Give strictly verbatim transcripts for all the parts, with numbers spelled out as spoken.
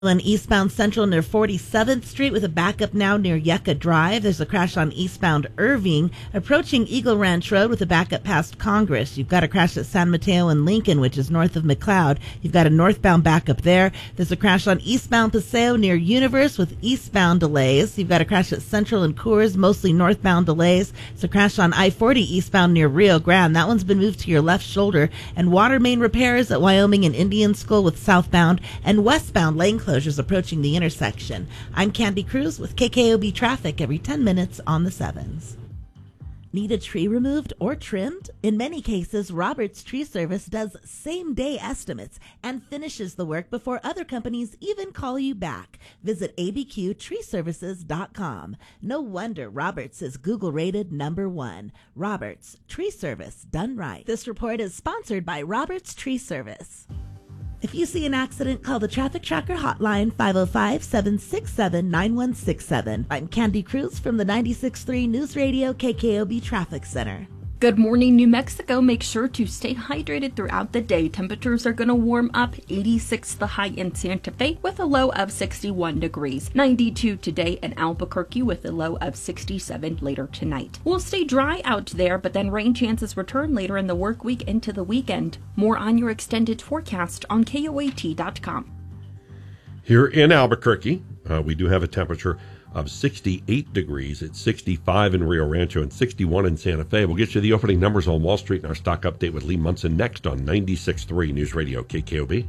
On eastbound Central near forty-seventh Street with a backup now near Yucca Drive. There's a crash on eastbound Irving, approaching Eagle Ranch Road with a backup past Congress. You've got a crash at San Mateo and Lincoln, which is north of McLeod. You've got a northbound backup there. There's a crash on eastbound Paseo near Universe with eastbound delays. You've got a crash at Central and Coors, mostly northbound delays. It's a crash on I forty eastbound near Rio Grande. That one's been moved to your left shoulder. And water main repairs at Wyoming and Indian School with southbound and westbound lane closures approaching the intersection. I'm Candy Cruz with K K O B Traffic every ten minutes on the sevens. Need a tree removed or trimmed? In many cases, Roberts Tree Service does same-day estimates and finishes the work before other companies even call you back. Visit A B Q tree services dot com. No wonder Roberts is Google-rated number one. Roberts Tree Service, done right. This report is sponsored by Roberts Tree Service. If you see an accident, call the Traffic Tracker hotline, five oh five, seven six seven, nine one six seven. I'm Candy Cruz from the ninety-six point three News Radio K K O B Traffic Center. Good morning, New Mexico. Make sure to stay hydrated throughout the day. Temperatures are going to warm up. eighty-six the high in Santa Fe with a low of sixty-one degrees. ninety-two today in Albuquerque with a low of sixty-seven later tonight. We'll stay dry out there, but then rain chances return later in the work week into the weekend. More on your extended forecast on K O A T dot com. Here in Albuquerque, uh, we do have a temperature of sixty-eight degrees. It's sixty-five in Rio Rancho and sixty-one in Santa Fe. We'll get you the opening numbers on Wall Street and our stock update with Lee Munson next on ninety-six point three News Radio K K O B.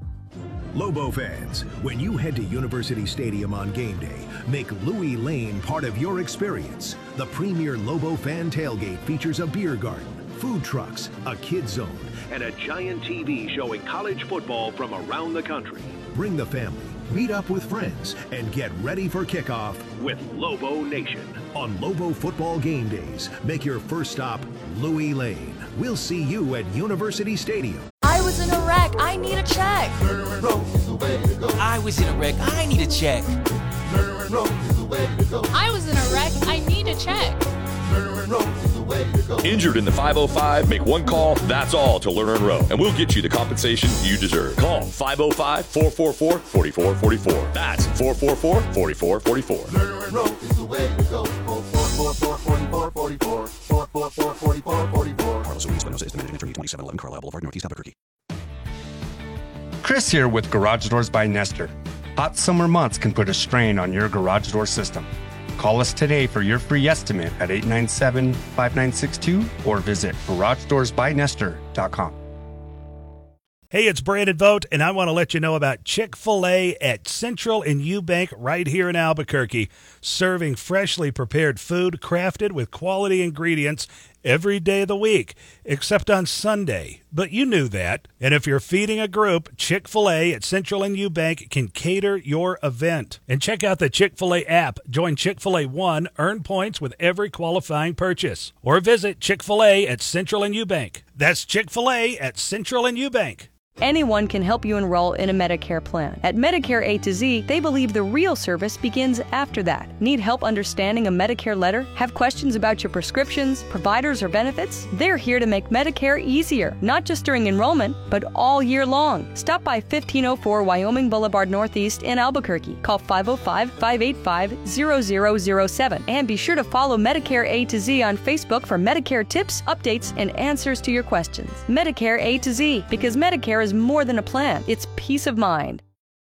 Lobo fans, when you head to University Stadium on game day, make Louis Lane part of your experience. The premier Lobo fan tailgate features a beer garden, food trucks, a kids zone, and a giant T V showing college football from around the country. Bring the family, meet up with friends, and get ready for kickoff with Lobo Nation. On Lobo football game days, make your first stop Louis Lane. We'll see you at University Stadium. I was in a wreck. I need a check. I was in a wreck. I need a check. I was in a wreck. I need a check. Injured in the five oh five? Make one call, that's all, to Lerner and Rowe, and we'll get you the compensation you deserve. Call five oh five, four four four, four four four four. That's four four four, four four four four. Lerner and Rowe is the way to go. four four four, four four four four. four four four, four four four four. Carlos Ruiz Espinosa is the managing attorney, twenty-seven eleven Carlisle Boulevard, Northeast Albuquerque. Chris here with Garage Doors by Nestor. Hot summer months can put a strain on your garage door system. Call us today for your free estimate at eight nine seven, five nine six two or visit garage doors by nestor dot com. Hey, it's Brandon Vogt, and I want to let you know about Chick-fil-A at Central and Eubank right here in Albuquerque, serving freshly prepared food crafted with quality ingredients every day of the week, except on Sunday. But you knew that. And if you're feeding a group, Chick-fil-A at Central and Eubank can cater your event. And check out the Chick-fil-A app. Join Chick-fil-A One, earn points with every qualifying purchase. Or visit Chick-fil-A at Central and Eubank. That's Chick-fil-A at Central and Eubank. Anyone can help you enroll in a Medicare plan. At Medicare A to Z, they believe the real service begins after that. Need help understanding a Medicare letter? Have questions about your prescriptions, providers, or benefits? They're here to make Medicare easier, not just during enrollment, but all year long. Stop by fifteen oh four Wyoming Boulevard Northeast in Albuquerque. Call five oh five, five eight five, zero zero zero seven. And be sure to follow Medicare A to Z on Facebook for Medicare tips, updates, and answers to your questions. Medicare A to Z, because Medicare is more than a plan. It's peace of mind.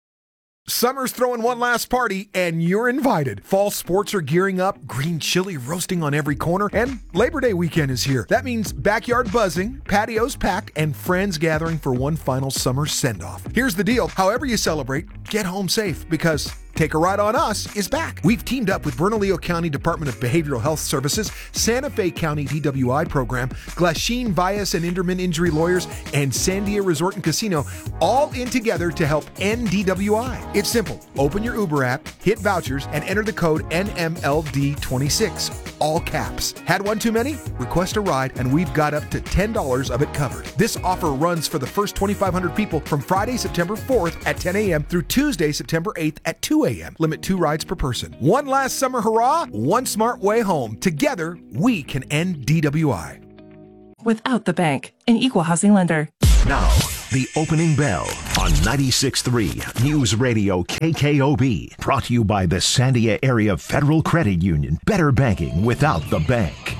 Summer's throwing one last party, and you're invited. Fall sports are gearing up, green chili roasting on every corner, and Labor Day weekend is here. That means backyard buzzing, patios packed, and friends gathering for one final summer send-off. Here's the deal. However you celebrate, get home safe, because Take a Ride on Us is back. We've teamed up with Bernalillo County Department of Behavioral Health Services, Santa Fe County D W I program, Glasheen Bias and Inderman Injury Lawyers, and Sandia Resort and Casino, all in together to help end D W I. It's simple. Open your Uber app, hit vouchers, and enter the code N M L D twenty-six. All caps. Had one too many? Request a ride, and we've got up to ten dollars of it covered. This offer runs for the first twenty-five hundred people from Friday, September fourth at ten a.m. through Tuesday, September eighth at two a.m. Limit two rides per person. One last summer hurrah, one smart way home. Together, we can end D W I. Without the bank, an equal housing lender. Now, The Opening Bell on ninety-six point three News Radio K K O B. Brought to you by the Sandia Area Federal Credit Union. Better banking without the bank.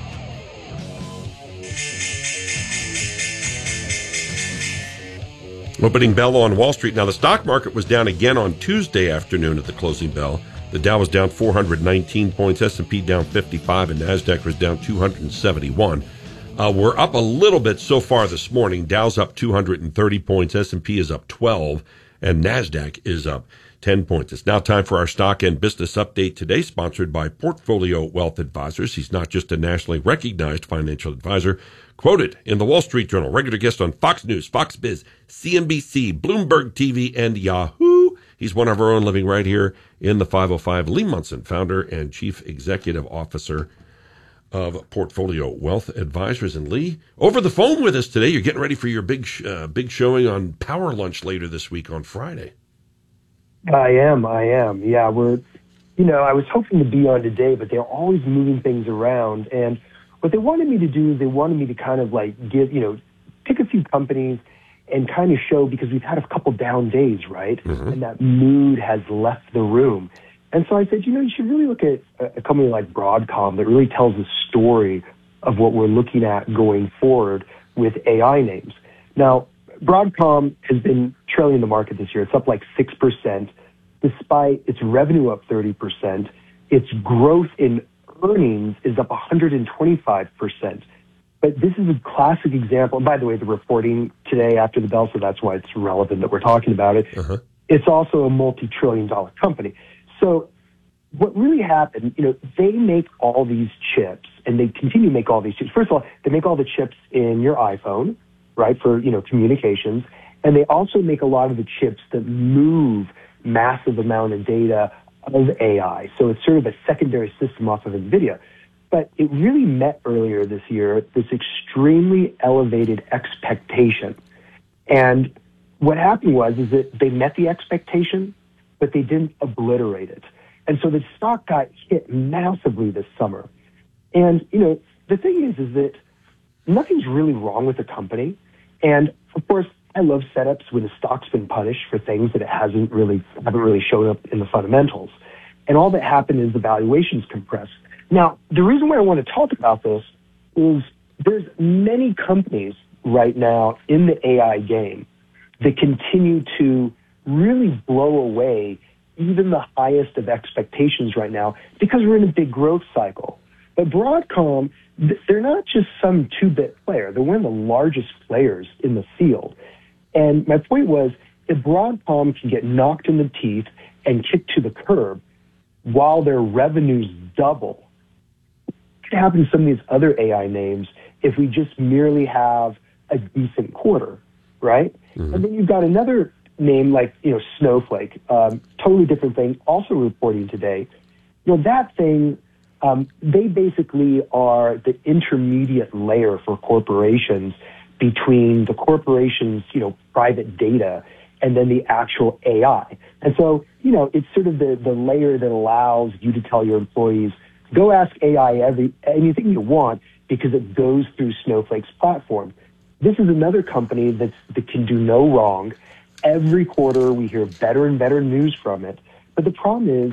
Opening bell on Wall Street. Now, the stock market was down again on Tuesday afternoon at the closing bell. The Dow was down four hundred nineteen points, S and P down fifty-five, and NASDAQ was down two hundred seventy-one. Uh, we're up a little bit so far this morning. Dow's up two hundred thirty points, S and P is up twelve, and NASDAQ is up ten points. It's now time for our stock and business update today, sponsored by Portfolio Wealth Advisors. He's not just a nationally recognized financial advisor, quoted in the Wall Street Journal, regular guest on Fox News, Fox Biz, C N B C, Bloomberg T V, and Yahoo. He's one of our own, living right here in the five oh five. Lee Munson, founder and chief executive officer of Portfolio Wealth Advisors. And Lee, over the phone with us today. You're getting ready for your big uh, big showing on Power Lunch later this week on Friday. I am, I am. Yeah, we're, you know, I was hoping to be on today, but they're always moving things around. And what they wanted me to do is they wanted me to kind of like give, you know, pick a few companies and kind of show, because we've had a couple down days, right? Mm-hmm. And that mood has left the room. And so I said, you know, you should really look at a company like Broadcom that really tells the story of what we're looking at going forward with A I names. Now, Broadcom has been trailing the market this year. It's up like six percent, despite its revenue up thirty percent. Its growth in earnings is up one hundred twenty-five percent. But this is a classic example. And by the way, the reporting today after the bell, so that's why it's relevant that we're talking about it. Uh-huh. It's also a multi-trillion dollar company. So what really happened, you know, they make all these chips, and they continue to make all these chips. First of all, they make all the chips in your iPhone, right, for, you know, communications. And they also make a lot of the chips that move massive amount of data of A I. So it's sort of a secondary system off of NVIDIA. But it really met earlier this year this extremely elevated expectation. And what happened was is that they met the expectation, but they didn't obliterate it. And so the stock got hit massively this summer. And, you know, the thing is, is that nothing's really wrong with the company. And, of course, I love setups when the stock's been punished for things that it hasn't really, haven't really shown up in the fundamentals. And all that happened is the valuations compressed. Now, the reason why I want to talk about this is there's many companies right now in the A I game that continue to really blow away even the highest of expectations right now because we're in a big growth cycle. But Broadcom, they're not just some two-bit player. They're one of the largest players in the field. And my point was, if Broadcom can get knocked in the teeth and kicked to the curb while their revenues double, what could happen to some of these other A I names if we just merely have a decent quarter, right? Mm-hmm. And then you've got another name like, you know, Snowflake, um, totally different thing, also reporting today. You know, that thing, um, they basically are the intermediate layer for corporations between the corporation's, you know, private data and then the actual A I. And so, you know, it's sort of the, the layer that allows you to tell your employees, go ask A I every anything you want because it goes through Snowflake's platform. This is another company that's, that can do no wrong. Every quarter we hear better and better news from it. But the problem is,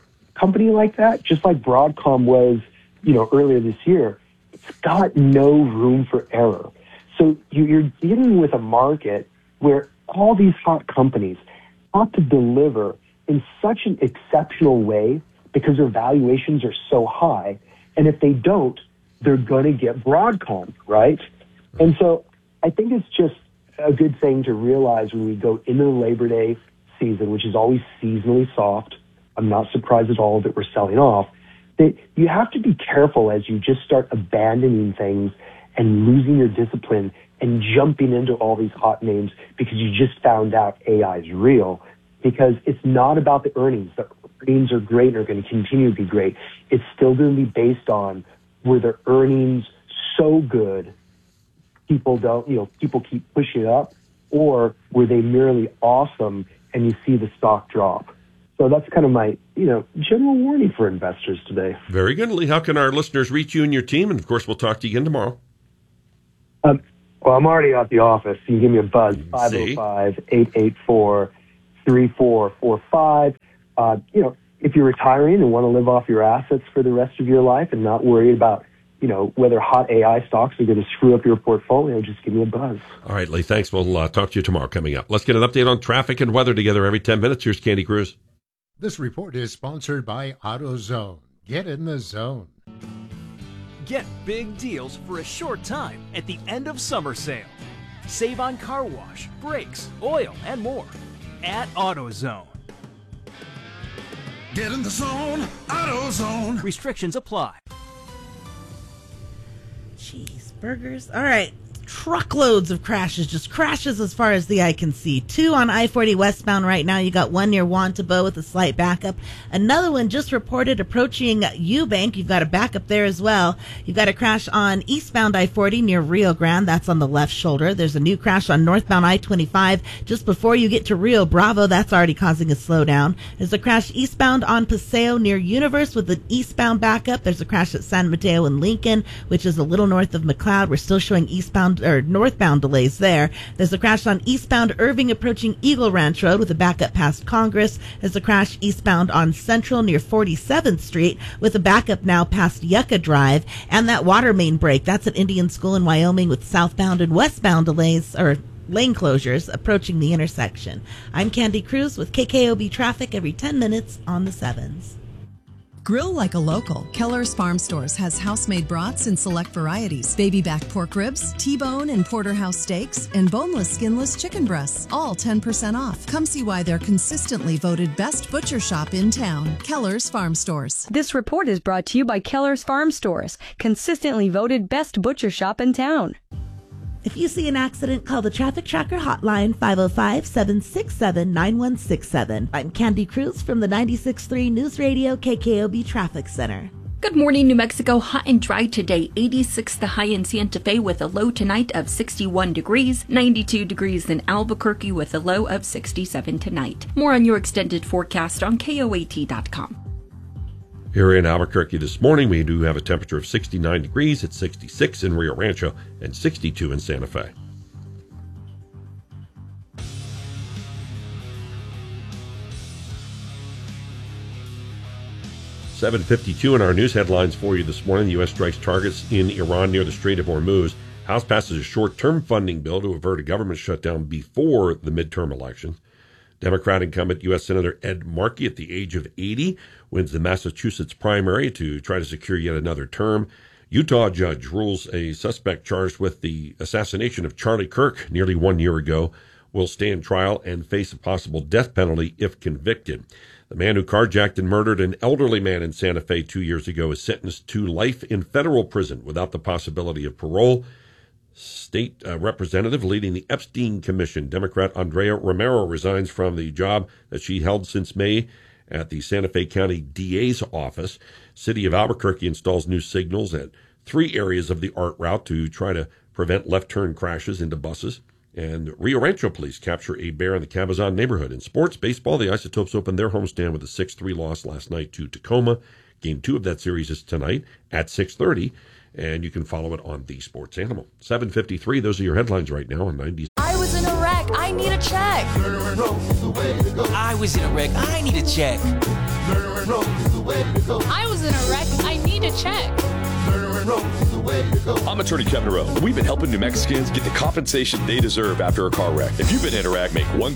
a company like that, just like Broadcom was, you know, earlier this year, it's got no room for error. So you're dealing with a market where all these hot companies ought to deliver in such an exceptional way because their valuations are so high. And if they don't, they're going to get Broadcom, right? And so I think it's just a good thing to realize when we go into the Labor Day season, which is always seasonally soft. I'm not surprised at all that we're selling off. That you have to be careful as you just start abandoning things and losing your discipline and jumping into all these hot names because you just found out A I is real. Because it's not about the earnings. The earnings are great and are going to continue to be great. It's still going to be based on were their earnings so good people don't, you know, people keep pushing it up, or were they merely awesome and you see the stock drop? So that's kind of my, you know, general warning for investors today. Very good, Lee. How can our listeners reach you and your team? And, of course, we'll talk to you again tomorrow. Um, Well, I'm already at the office. You can give me a buzz, five oh five, eight eight four, three four four five. Uh, you know, if you're retiring and want to live off your assets for the rest of your life and not worry about, you know, whether hot A I stocks are going to screw up your portfolio, just give me a buzz. All right, Lee, thanks. We'll uh, talk to you tomorrow coming up. Let's get an update on traffic and weather together every ten minutes. Here's Candy Cruz. This report is sponsored by AutoZone. Get in the zone. Get big deals for a short time at the end of summer sale. Save on car wash, brakes, oil, and more at AutoZone. Get in the zone, AutoZone. Restrictions apply. Cheeseburgers. All right. Truckloads of crashes, just crashes as far as the eye can see. Two on I forty westbound right now. You got one near Wantabo with a slight backup. Another one just reported approaching Eubank. You've got a backup there as well. You've got a crash on eastbound I forty near Rio Grande. That's on the left shoulder. There's a new crash on northbound I twenty-five just before you get to Rio Bravo. That's already causing a slowdown. There's a crash eastbound on Paseo near Universe with an eastbound backup. There's a crash at San Mateo and Lincoln, which is a little north of McLeod. We're still showing eastbound or northbound delays there. There's a crash on eastbound Irving approaching Eagle Ranch Road with a backup past Congress. There's a crash eastbound on Central near forty-seventh Street with a backup now past Yucca Drive. And that water main break, that's at Indian School in Wyoming with southbound and westbound delays or lane closures approaching the intersection. I'm Candy Cruz with K K O B Traffic every ten minutes on the sevens. Grill like a local. Keller's Farm Stores has house-made brats in select varieties, baby back pork ribs, T-bone and porterhouse steaks, and boneless, skinless chicken breasts, all ten percent off. Come see why they're consistently voted best butcher shop in town. Keller's Farm Stores. This report is brought to you by Keller's Farm Stores, consistently voted best butcher shop in town. If you see an accident, call the Traffic Tracker hotline, five oh five, seven six seven, nine one six seven. I'm Candy Cruz from the ninety-six point three News Radio K K O B Traffic Center. Good morning, New Mexico. Hot and dry today. eighty-six the high in Santa Fe with a low tonight of sixty-one degrees. ninety-two degrees in Albuquerque with a low of sixty-seven tonight. More on your extended forecast on K O A T dot com. Here in Albuquerque this morning, we do have a temperature of sixty-nine degrees. It's sixty-six in Rio Rancho and sixty-two in Santa Fe. seven fifty-two in our news headlines for you this morning. The U S strikes targets in Iran near the Strait of Hormuz. House passes a short-term funding bill to avert a government shutdown before the midterm elections. Democrat incumbent U S Senator Ed Markey, at the age of eighty, wins the Massachusetts primary to try to secure yet another term. Utah judge rules a suspect charged with the assassination of Charlie Kirk nearly one year ago will stand trial and face a possible death penalty if convicted. The man who carjacked and murdered an elderly man in Santa Fe two years ago is sentenced to life in federal prison without the possibility of parole. State uh, representative leading the Epstein Commission, Democrat Andrea Romero, resigns from the job that she held since May at the Santa Fe County D A's office. City of Albuquerque installs new signals at three areas of the ART route to try to prevent left-turn crashes into buses. And Rio Rancho police capture a bear in the Cabazon neighborhood. In sports, baseball, the Isotopes opened their homestand with a six three loss last night to Tacoma. Game two of that series is tonight at six thirty. And you can follow it on The Sports Animal. seven fifty-three, those are your headlines right now on ninety. I was in a wreck. I need a check. I was in a wreck. I need a check. I was in a wreck. I need a check. I'm attorney Kevin Rowe. We've been helping New Mexicans get the compensation they deserve after a car wreck. If you've been in a wreck, make one